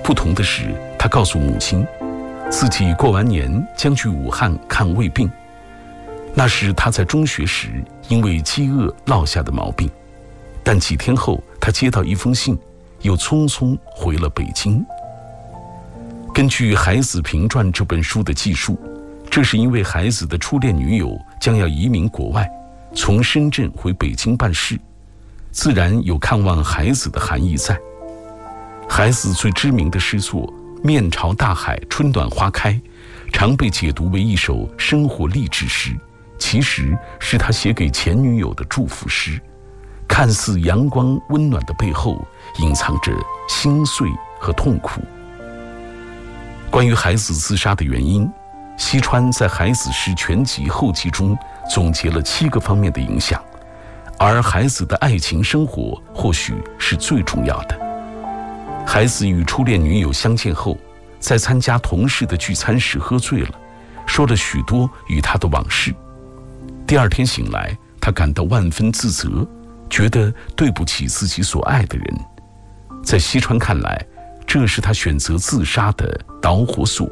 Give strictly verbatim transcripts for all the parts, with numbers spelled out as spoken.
不同的是，他告诉母亲，自己过完年将去武汉看胃病，那是他在中学时因为饥饿落下的毛病。但几天后，他接到一封信，又匆匆回了北京。根据《海子评传》这本书的记述，这是因为海子的初恋女友将要移民国外，从深圳回北京办事，自然有看望海子的含义在。海子最知名的诗作《面朝大海，春暖花开》，常被解读为一首生活励志诗，其实是他写给前女友的祝福诗。看似阳光温暖的背后，隐藏着心碎和痛苦。关于海子自杀的原因，西川在《海子诗全集》后记中总结了七个方面的影响，而海子的爱情生活或许是最重要的。海子与初恋女友相见后，在参加同事的聚餐时喝醉了，说了许多与他的往事。第二天醒来，他感到万分自责，觉得对不起自己所爱的人。在西川看来，这是他选择自杀的导火索。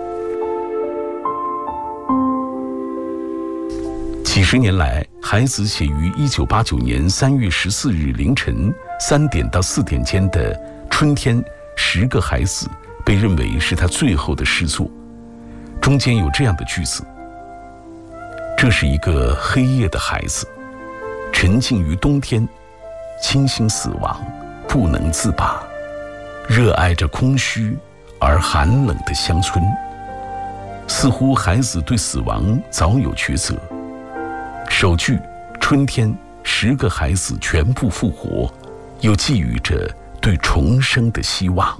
几十年来，海子写于一九八九年三月十四日凌晨三点到四点间的《春天十个孩子》被认为是他最后的诗作。中间有这样的句子：这是一个黑夜的孩子，沉浸于冬天，倾心死亡，不能自拔，热爱着空虚而寒冷的乡村。似乎孩子对死亡早有抉择。首句春天十个孩子全部复活，又寄予着对重生的希望。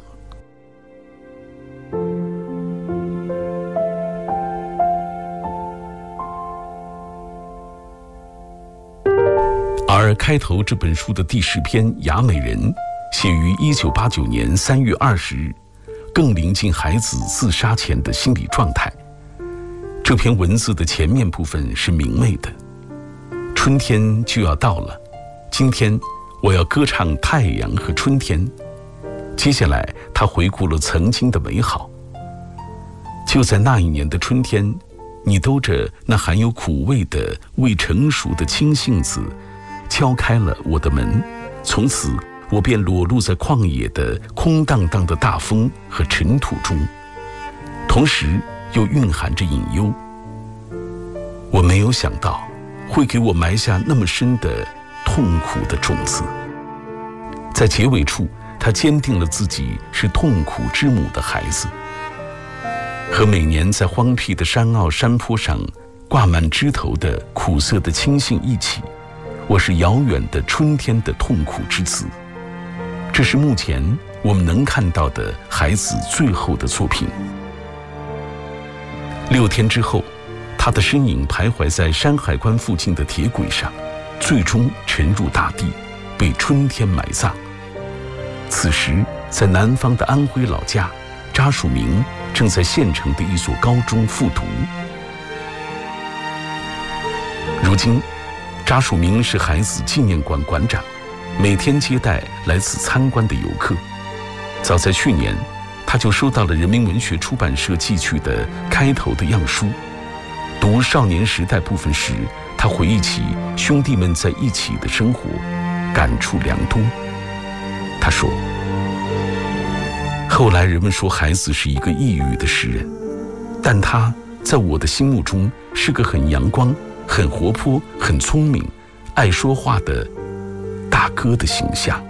而开头这本书的第十篇《雅美人》写于一九八九年三月二十日，更临近孩子自杀前的心理状态。这篇文字的前面部分是明媚的，春天就要到了，今天我要歌唱太阳和春天。接下来他回顾了曾经的美好。就在那一年的春天，你兜着那含有苦味的未成熟的青杏子，敲开了我的门，从此我便裸露在旷野的空荡荡的大风和尘土中，同时又蕴含着隐忧。我没有想到会给我埋下那么深的痛苦的种子。在结尾处，他坚定了自己是痛苦之母的孩子。和每年在荒僻的山坳山坡上挂满枝头的苦涩的青杏一起，我是遥远的春天的痛苦之子。这是目前我们能看到的孩子最后的作品。六天之后，他的身影徘徊在山海关附近的铁轨上，最终沉入大地，被春天埋葬。此时，在南方的安徽老家，查曙明正在县城的一所高中复读。如今，查曙明是海子纪念馆馆长，每天接待来自参观的游客。早在去年，他就收到了人民文学出版社寄去的开头的样书。读少年时代部分时，他回忆起兄弟们在一起的生活，感触良多。他说，后来人们说海子是一个抑郁的诗人，但他在我的心目中是个很阳光、很活泼、很聪明、爱说话的大哥的形象。